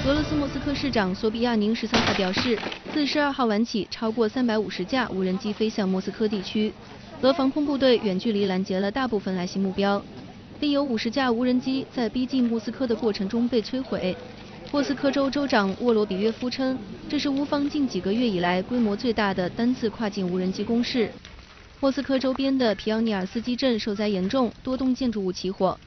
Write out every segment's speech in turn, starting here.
俄罗斯莫斯科市长索比亚宁13号表示，自12号晚起，超过350架无人机飞向莫斯科地区，俄防空部队远距离拦截了大部分来袭目标，并有50架无人机在逼近莫斯科的过程中被摧毁。莫斯科州州长沃罗比约夫称，这是乌方近几个月以来规模最大的单次跨境无人机攻势。莫斯科周边的皮奥尼尔斯基镇受灾严重，多栋建筑物起火。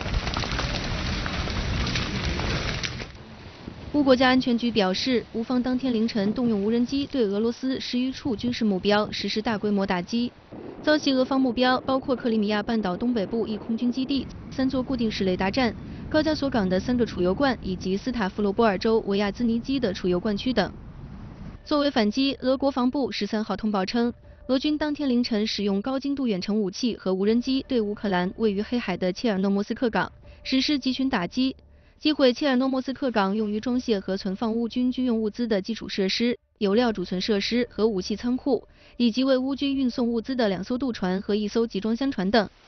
乌国家安全局表示，乌方当天凌晨动用无人机对俄罗斯10余处军事目标实施大规模打击，遭袭俄方目标包括克里米亚半岛东北部一空军基地、3座固定式雷达站、高加索港的3个储油罐以及斯塔夫罗波尔州维亚兹尼基的储油罐区等。作为反击，俄国防部13号通报称，俄军当天凌晨使用高精度远程武器和无人机对乌克兰位于黑海的切尔诺莫斯克港实施集群打击。击毁切尔诺莫斯克港用于装卸和存放乌军军用物资的基础设施、油料储存设施和武器仓库，以及为乌军运送物资的2艘渡船和1艘集装箱船等。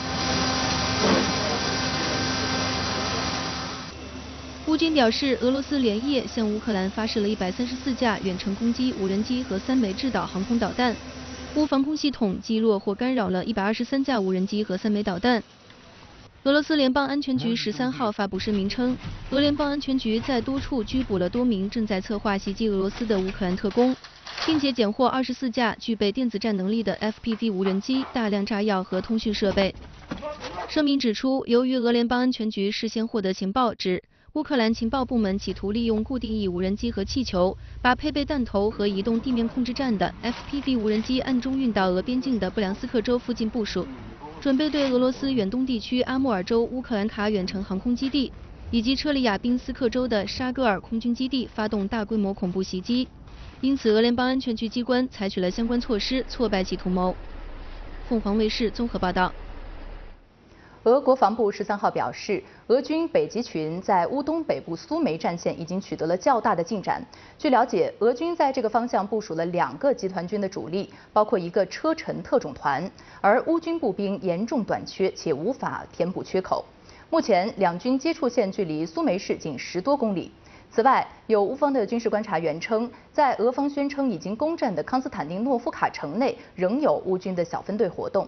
乌军表示，俄罗斯连夜向乌克兰发射了134架远程攻击无人机和3枚制导航空导弹，乌防空系统击落或干扰了123架无人机和3枚导弹。俄罗斯联邦安全局13号发布声明称，俄联邦安全局在多处拘捕了多名正在策划袭击俄罗斯的乌克兰特工，并且检获24架具备电子战能力的 FPV 无人机、大量炸药和通讯设备。声明指出，由于俄联邦安全局事先获得情报，指乌克兰情报部门企图利用固定翼无人机和气球，把配备弹头和移动地面控制站的 FPV 无人机暗中运到俄边境的布良斯克州附近部署。准备对俄罗斯远东地区阿穆尔州乌克兰卡远程航空基地以及车里亚宾斯克州的沙戈尔空军基地发动大规模恐怖袭击，因此俄联邦安全局机关采取了相关措施，挫败其图谋。凤凰卫视综合报道。 俄国防部13号表示，俄军北极群在乌东北部苏梅战线已经取得了较大的进展。据了解，俄军在这个方向部署了2个集团军的主力，包括一个车臣特种团，而乌军步兵严重短缺且无法填补缺口。目前两军接触线距离苏梅市仅10多公里。此外，有乌方的军事观察员称，在俄方宣称已经攻占的康斯坦丁诺夫卡城内，仍有乌军的小分队活动。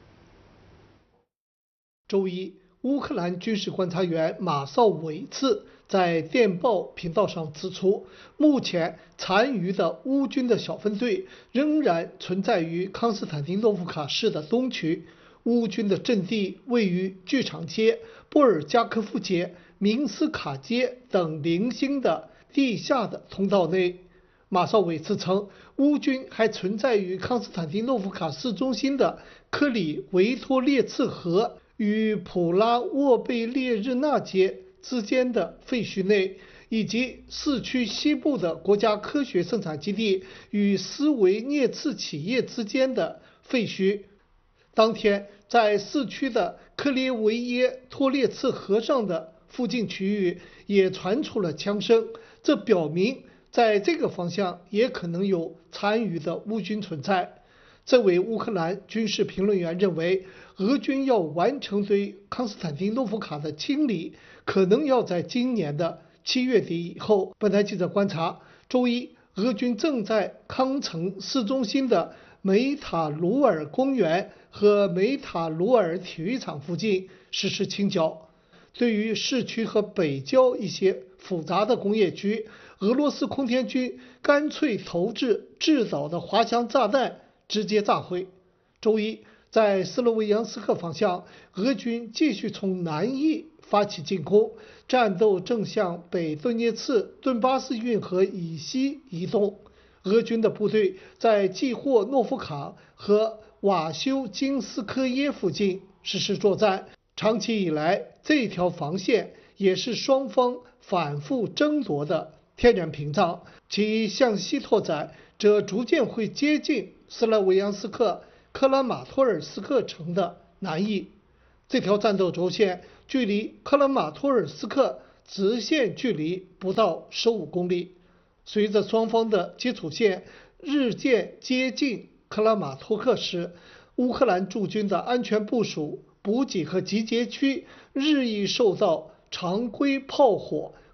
周一，乌克兰军事观察员马绍韦茨在电报频道上指出，目前残余的乌军的小分队仍然存在于康斯坦丁诺夫卡市的东区。乌军的阵地位于剧场街、波尔加科夫街、明斯卡街等零星的地下的通道内。马绍韦茨称，乌军还存在于康斯坦丁诺夫卡市中心的克里维托列茨河与普拉沃贝列日纳街之间的废墟内，以及市区西部的国家科学生产基地与斯维涅茨企业之间的废墟。当天，在市区的克列维耶托列茨河上的附近区域也传出了枪声，这表明在这个方向也可能有残余的乌军存在。这位乌克兰军事评论员认为，俄军要完成对康斯坦丁诺夫卡的清理，可能要在今年的7月底以后。本台记者观察，周一，俄军正在康城市中心的梅塔鲁尔公园和梅塔鲁尔体育场附近实施清剿。对于市区和北郊一些复杂的工业区，俄罗斯空天军干脆投掷制导的滑翔炸弹，直接炸毁。周一，在斯洛维扬斯克方向，俄军继续从南翼发起进攻，战斗正向北顿涅茨顿巴斯运河以西移动。俄军的部队在季霍诺夫卡和瓦修金斯科耶附近实施作战。长期以来，这条防线也是双方反复争夺的天然屏障，其向西拓展则逐渐会接近斯拉维扬斯克克拉马托尔斯克城的南翼。这条战斗轴线距离克拉马托尔斯克直线距离不到15公里。随着双方的接触线日渐接近克拉马托克时，乌克兰驻军的安全部署、补给和集结区日益受到常规炮火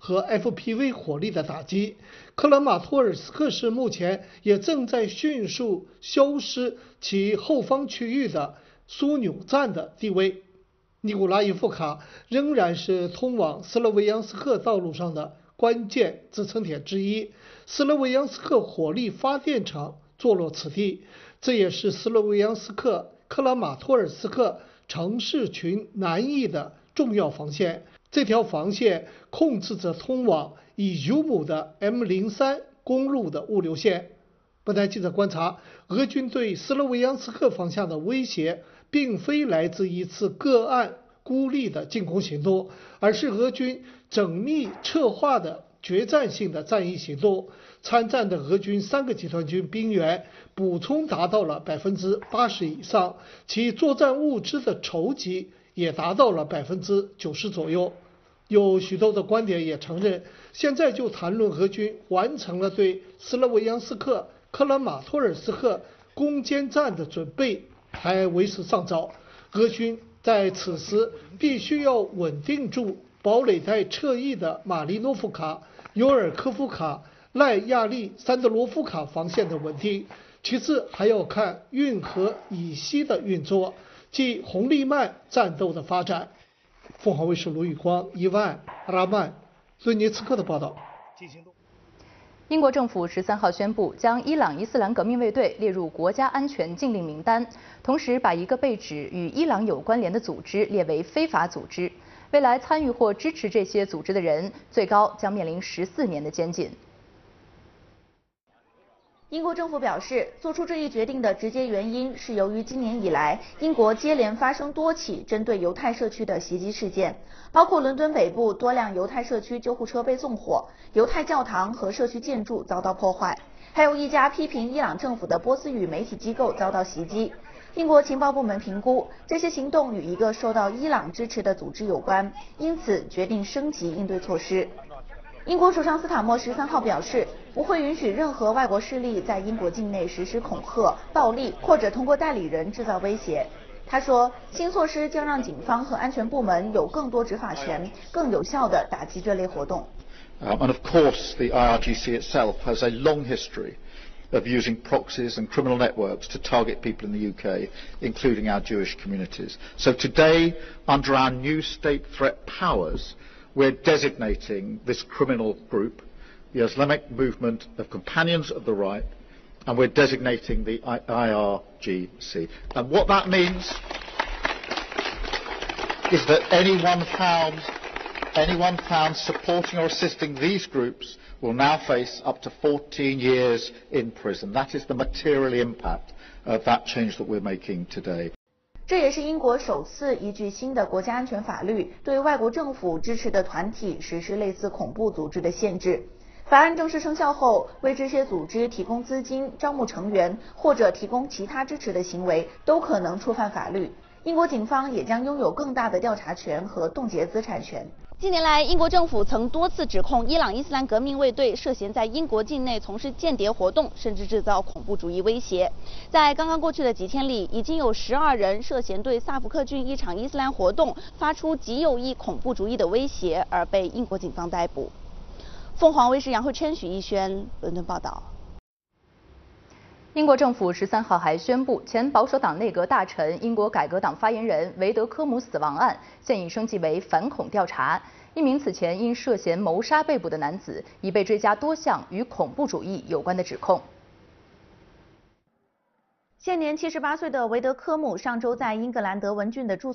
和 FPV 火力的打击。克拉马托尔斯克市目前也正在迅速消失其后方区域的枢纽站的地位。尼古拉耶夫卡仍然是通往斯洛维扬斯克道路上的关键支撑点之一。斯洛维扬斯克火力发电厂坐落此地，这也是斯洛维扬斯克克拉马托尔斯克城市群南翼的重要防线。这条防线控制着通往以尤姆的 M03 公路的物流线。本台记者观察，俄军对斯洛维扬斯克方向的威胁并非来自一次个案孤立的进攻行动，而是俄军缜密策划的决战性的战役行动。参战的俄军3个集团军兵员补充达到了80%以上，其作战物资的筹集也达到了90%左右。有许多的观点也承认，现在就谈论俄军完成了对斯洛维扬斯克、克拉马托尔斯克攻坚战的准备还为时尚早。俄军在此时必须要稳定住堡垒带侧翼的马利诺夫卡、尤尔科夫卡、赖亚利山德罗夫卡防线的稳定，其次还要看运河以西的运作，即红利曼战斗的发展。凤凰卫视卢宇光、伊万、阿曼、顿涅茨克的报道。 英国政府13号宣布将伊朗伊斯兰革命卫队列入国家安全禁令名单，同时把一个被指与伊朗有关联的组织列为非法组织。未来参与或支持这些组织的人，最高将面临14年的监禁。 英国政府表示，做出这一决定的直接原因是由于今年以来，英国接连发生多起针对犹太社区的袭击事件，包括伦敦北部多辆犹太社区救护车被纵火，犹太教堂和社区建筑遭到破坏，还有一家批评伊朗政府的波斯语媒体机构遭到袭击。英国情报部门评估，这些行动与一个受到伊朗支持的组织有关，因此决定升级应对措施。英国首相斯塔默13号表示，不会允许任何外国势力在英国境内实施恐吓、暴力或者通过代理人制造威胁。他说，新措施将让警方和安全部门有更多执法权，更有效地打击这类活动。 And of course, the IRGC itself has a long history of using proxies and criminal networks to target people in the UK, including our Jewish communities. So today, under our new state threat powers, we're designating this criminal group, the Islamic Movement of Companions of the Right, and we're designating the IRGC. And what that means is that anyone found supporting or assisting these groups will now face up to 14 years in prison. That is the material impact of that change that we're making today. 这也是英国首次依据新的国家安全法律，对外国政府支持的团体实施类似恐怖组织的限制。法案正式生效后，为这些组织提供资金、招募成员或者提供其他支持的行为，都可能触犯法律。英国警方也将拥有更大的调查权和冻结资产权。近年来，英国政府曾多次指控伊朗伊斯兰革命卫队涉嫌在英国境内从事间谍活动，甚至制造恐怖主义威胁。在刚刚过去的几天里，已经有12人涉嫌对萨福克郡一场伊斯兰活动发出极有意恐怖主义的威胁，而被英国警方逮捕。凤凰卫视杨慧琛、许逸轩伦敦报道。 英国政府13号还宣布，前保守党内阁大臣、英国改革党发言人维德科姆死亡案现已升级为反恐调查。一名此前因涉嫌谋杀被捕的男子已被追加多项与恐怖主义有关的指控。 现年78岁的维德科姆上周在英格兰德文郡的住